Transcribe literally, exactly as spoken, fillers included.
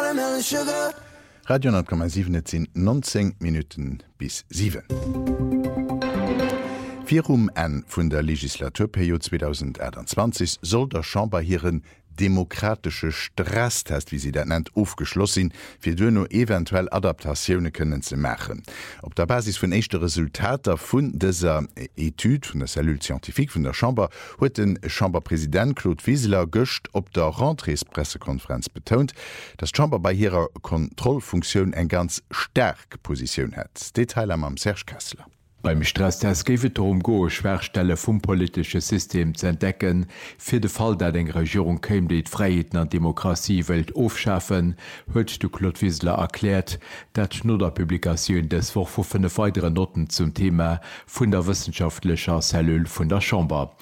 watermelon sugar. Radio neun Komma sieben sind neunzehn Minuten bis sieben. Virum en vun der Legislaturperiode zweitausendeinundzwanzig soll der Chamber hireieren demokratische Stresstest, wie sie dat nennt, aufgeschlossen, fir du no eventuell Adaptationune können ze machen. Op der Basis vun echte Resultater vun dieser Etude vun der Cellule Scientifique vun der Chamber huet den Chamberpräsident Claude Wieseler gëcht op der Rentrées-Pressekonferenz betont, dass Chamber bei ihrer Kontrollfunktion eng ganz stark Position hat. Detail am Serge Kessler. Beim Stresstest geht darum go Schwachstelle vum politische System zu entdecken, fir de Fall dat eng Regierung käm de Freiheiten an Demokratie Welt aufschaffen, huet du Claude Wieseler erklärt, dat nur der Publikation des Woch vu weitere Noten zum Thema vun der wissenschaftlicher Cellule vun der Chamber.